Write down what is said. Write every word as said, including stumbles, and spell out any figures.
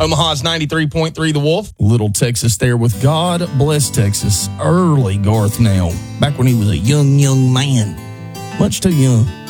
Omaha's ninety-three point three The Wolf. Little Texas there with God Bless Texas. Early Garth now, back when he was a young, young man. Much too young.